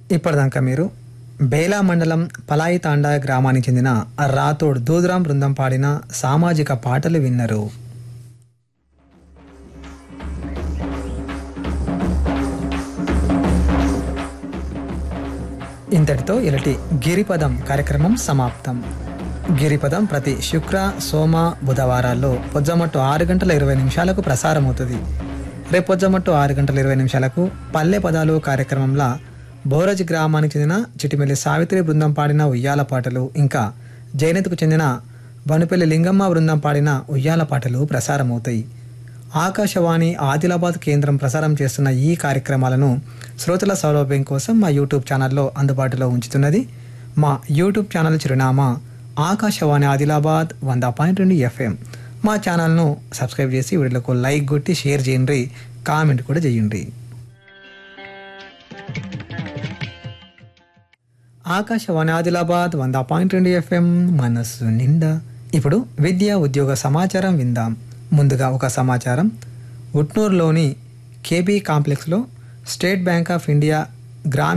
ఇప్పటిదాకా మీరు బేలా మండలం పలాయి తాండా గ్రామానికి చెందిన రాథోడ్ దూద్రాం బృందం పాడిన సామాజిక పాటలు విన్నారు. ఇంతటితో ఇలాంటి గిరిపదం కార్యక్రమం సమాప్తం. గిరిపదం ప్రతి శుక్ర, సోమ, బుధవారాల్లో పొద్దుమట్టు 6:20 ప్రసారమవుతుంది. రేపు పొద్దుమట్టు 6:20 పల్లె పదాలు కార్యక్రమంలో బోరజ్ గ్రామానికి చెందిన చిటిమెల్లి సావిత్రి బృందం పాడిన ఉయ్యాల పాటలు, ఇంకా జైనత్కు చెందిన బనుపల్లి లింగమ్మ బృందం పాడిన ఉయ్యాల పాటలు ప్రసారమవుతాయి. ఆకాశవాణి ఆదిలాబాద్ కేంద్రం ప్రసారం చేస్తున్న ఈ కార్యక్రమాలను శ్రోతల సౌలభ్యం కోసం మా యూట్యూబ్ ఛానల్లో అందుబాటులో ఉంచుతున్నది. మా యూట్యూబ్ ఛానల్ చిరునామా ఆకాశవాణి ఆదిలాబాద్ 100.2 FM. మా ఛానల్ను సబ్స్క్రైబ్ చేసి వీడియోలకు లైక్ కొట్టి షేర్ చేయండి, కామెంట్ కూడా చేయండి. ఆకాశవాణి ఆదిలాబాద్ 100.2 FM మనస్సు నిండా. ఇప్పుడు విద్యా ఉద్యోగ సమాచారం విందాం. ముందుగా ఒక సమాచారం. ఉట్నూరులోని కేబీ కాంప్లెక్స్లో స్టేట్ బ్యాంక్ ఆఫ్ ఇండియా గ్రామీణ